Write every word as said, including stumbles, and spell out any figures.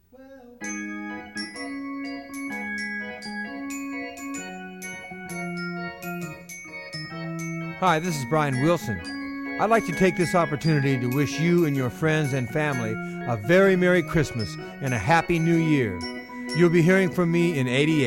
Hi, this is Brian Wilson. I'd like to take this opportunity to wish you and your friends and family a very Merry Christmas and a Happy New Year. You'll be hearing from me in eighty-eight.